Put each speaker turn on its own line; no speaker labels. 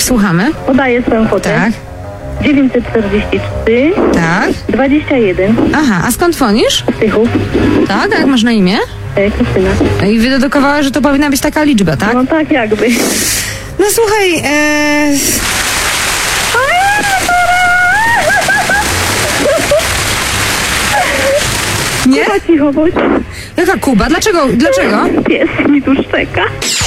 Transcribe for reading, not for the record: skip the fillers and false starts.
słuchamy.
Podaję swoją kwotę.
Tak.
943
Tak.
21.
Aha, a skąd dzwonisz?
Tychów.
Tak, a jak masz na imię?
Krystyna.
I wydedukowała, że to powinna być taka liczba, tak?
No tak jakby.
No słuchaj, nie?
Cicho bądź.
Jaka Kuba? Dlaczego?
Pies mi tu szczeka.